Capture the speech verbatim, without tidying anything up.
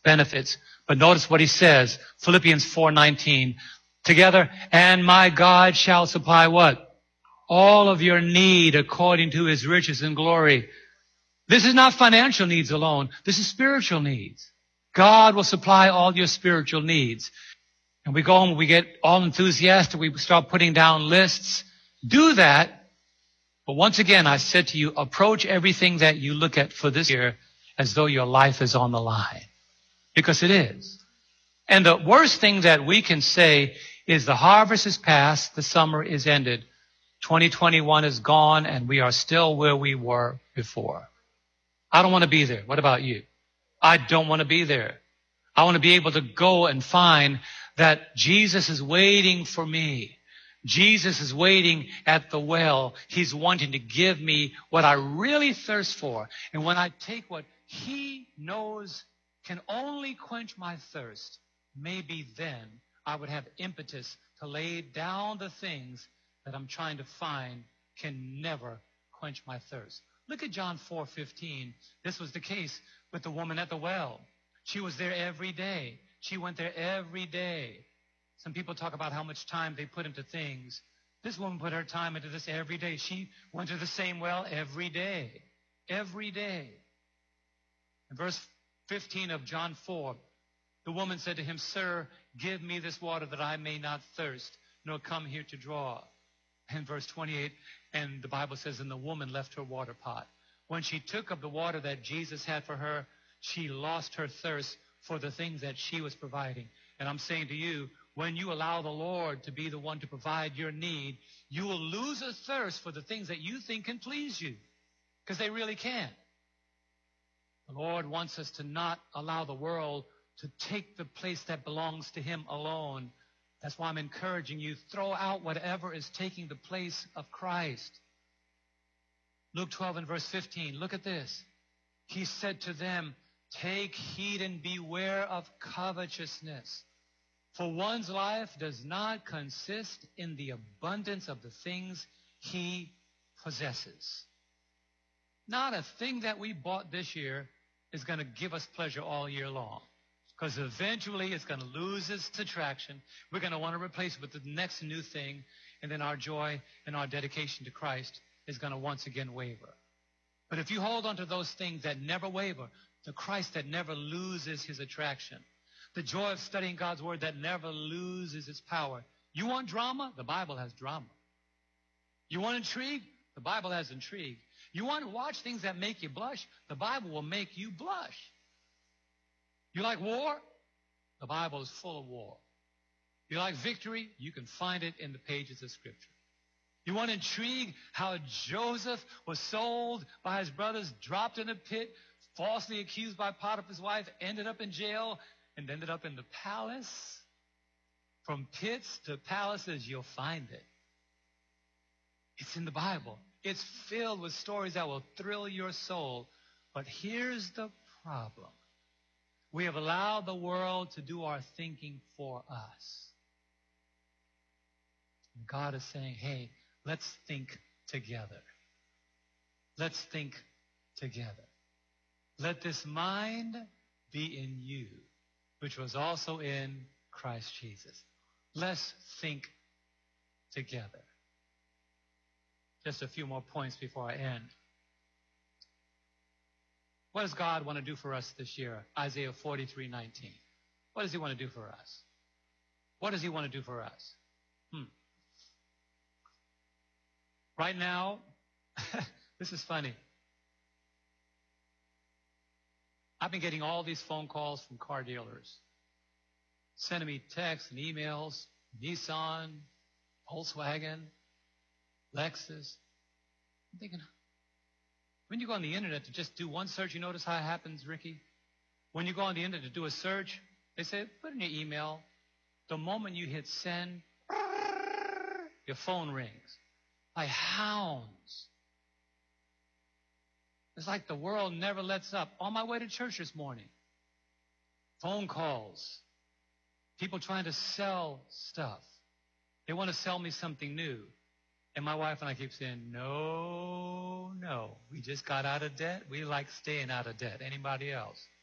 benefits. But notice what he says, Philippians four nineteen, together, and my God shall supply what? All of your need according to his riches and glory. This is not financial needs alone. This is spiritual needs. God will supply all your spiritual needs. And we go home, we get all enthusiastic, we start putting down lists. Do that. But once again, I said to you, approach everything that you look at for this year as though your life is on the line. Because it is. And the worst thing that we can say is the harvest is past, the summer is ended. twenty twenty-one is gone, and we are still where we were before. I don't want to be there. What about you? I don't want to be there. I want to be able to go and find that Jesus is waiting for me. Jesus is waiting at the well. He's wanting to give me what I really thirst for. And when I take what he knows can only quench my thirst, maybe then I would have impetus to lay down the things that I'm trying to find can never quench my thirst. Look at John four fifteen. This was the case with the woman at the well. She was there every day. She went there every day. Some people talk about how much time they put into things. This woman put her time into this every day. She went to the same well every day. Every day. In verse fifteen of John four, the woman said to him, Sir, give me this water that I may not thirst, nor come here to draw. In verse twenty-eight, and the Bible says, and the woman left her water pot. When she took of the water that Jesus had for her, she lost her thirst for the things that she was providing. And I'm saying to you, when you allow the Lord to be the one to provide your need, you will lose a thirst for the things that you think can please you, because they really can't. The Lord wants us to not allow the world to take the place that belongs to him alone. That's why I'm encouraging you, throw out whatever is taking the place of Christ. Luke twelve and verse fifteen, look at this. He said to them, take heed and beware of covetousness. For one's life does not consist in the abundance of the things he possesses. Not a thing that we bought this year is going to give us pleasure all year long. Because eventually it's going to lose its attraction. We're going to want to replace it with the next new thing. And then our joy and our dedication to Christ is going to once again waver. But if you hold on to those things that never waver, the Christ that never loses his attraction, the joy of studying God's word that never loses its power. You want drama? The Bible has drama. You want intrigue? The Bible has intrigue. You want to watch things that make you blush? The Bible will make you blush. You like war? The Bible is full of war. You like victory? You can find it in the pages of Scripture. You want intrigue? How Joseph was sold by his brothers, dropped in a pit, falsely accused by Potiphar's wife, ended up in jail, and ended up in the palace? From pits to palaces, you'll find it. It's in the Bible. It's filled with stories that will thrill your soul. But here's the problem. We have allowed the world to do our thinking for us. And God is saying, hey, let's think together. Let's think together. Let this mind be in you, which was also in Christ Jesus. Let's think together. Just a few more points before I end. What does God want to do for us this year? Isaiah forty-three nineteen. What does he want to do for us? What does he want to do for us? Hmm. Right now, this is funny. I've been getting all these phone calls from car dealers, sending me texts and emails, Nissan, Volkswagen, Lexus. I'm thinking, when you go on the internet to just do one search, you notice how it happens, Ricky? When you go on the internet to do a search, they say, put in your email. The moment you hit send, your phone rings like hounds. It's like the world never lets up. On my way to church this morning, phone calls, people trying to sell stuff. They want to sell me something new. And my wife and I keep saying, no, no, we just got out of debt. We like staying out of debt. Anybody else?